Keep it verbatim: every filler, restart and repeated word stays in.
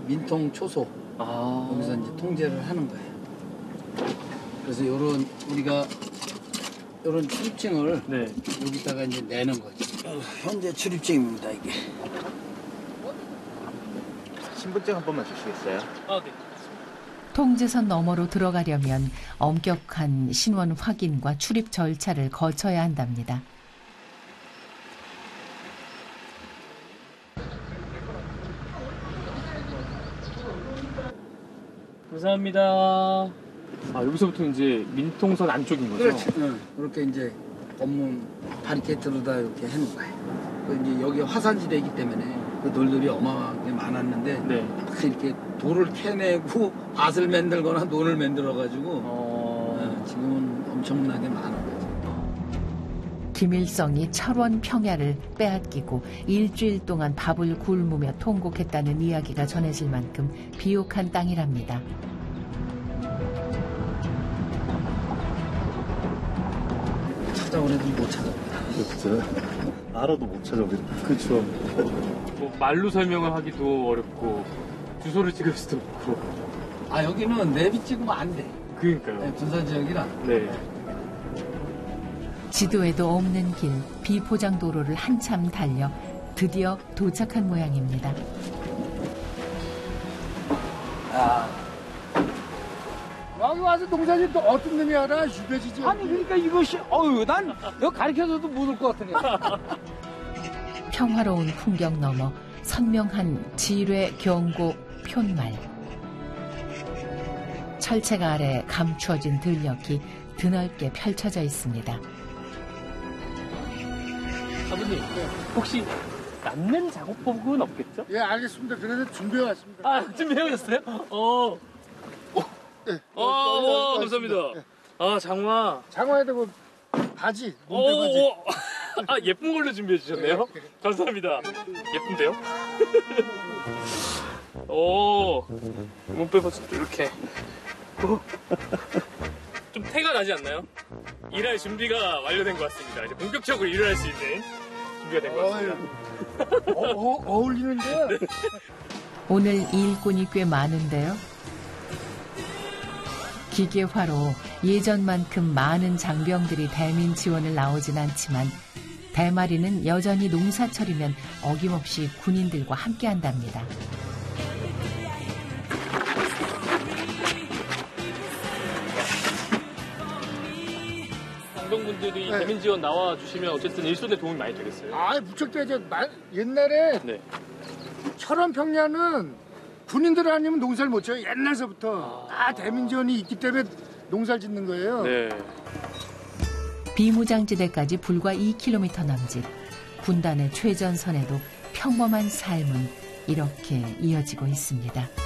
민통 초소 아. 여기서 이제 통제를 하는 거예요. 그래서 요런 우리가 요런 출입증을 네. 여기다가 이제 내는 거죠. 현재 출입증입니다, 이게. 신분증 한 번만 주시겠어요? 아, 네. 통제선 너머로 들어가려면 엄격한 신원 확인과 출입 절차를 거쳐야 한답니다. 감사합니다. 아, 여기서부터 이제 민통선 안쪽인 거죠? 그렇지. 응. 이렇게 이제 검문 바리케이트로다 이렇게 해놓은 거예요. 그 이제 여기 화산지대이기 때문에 그 돌들이 어마어마하게 많았는데 네. 막 이렇게 돌을 캐내고 밭을 만들거나 논을 만들어가지고 어... 어, 지금은 엄청나게 많은 거죠. 김일성이 철원 평야를 빼앗기고 일주일 동안 밥을 굶으며 통곡했다는 이야기가 전해질 만큼 비옥한 땅이랍니다. 찾아오래도 못 찾아옵니다. 진짜 알아도 못 찾아오겠다. 그렇죠. 뭐 말로 설명을 하기도 어렵고 주소를 찍을 수도 없고. 아 여기는 내비 찍으면 안 돼. 그러니까요. 네, 군산 지역이라. 네. 지도에도 없는 길, 비포장 도로를 한참 달려 드디어 도착한 모양입니다. 아. 여기 와서 농사짓 또 어떤 놈이 알아? 유배지지. 아니 그러니까 이것이 어유 난 이거 가르쳐줘도 못 올 것 같으네. 평화로운 풍경 너머 선명한 지뢰 경고 푯말. 철책 아래 감추어진 들녘이 드넓게 펼쳐져 있습니다. 아버님, 혹시 남는 작업법은 없겠죠? 예, 알겠습니다. 그래서 준비해 왔습니다. 아, 준비해 오셨어요? 어. 네. 아, 와, 감사합니다. 아, 장화. 장화에다 뭐 바지, 오, 몸빼 바지. 오. 아, 예쁜 걸로 준비해 주셨네요. 감사합니다. 예쁜데요? 오, 몸빼 바지도 이렇게. 오. 좀 태가 나지 않나요? 일할 준비가 완료된 것 같습니다. 이제 본격적으로 일을 할 수 있는 준비가 된 것 같습니다. 어, 어, 어울리는데. 네. 오늘 일꾼이 꽤 많은데요. 기계화로 예전만큼 많은 장병들이 대민 지원을 나오진 않지만 대마리는 여전히 농사철이면 어김없이 군인들과 함께한답니다. 장병분들이 네. 대민 지원 나와 주시면 어쨌든 일손에 도움이 많이 되겠어요. 아, 무척 되죠. 옛날에 네. 철원 평야는 군인들 아니면 농사를 못 져요. 옛날서부터 다 대민지원이 있기 때문에 농사를 짓는 거예요. 네. 비무장지대까지 불과 이 킬로미터 남짓. 군단의 최전선에도 평범한 삶은 이렇게 이어지고 있습니다.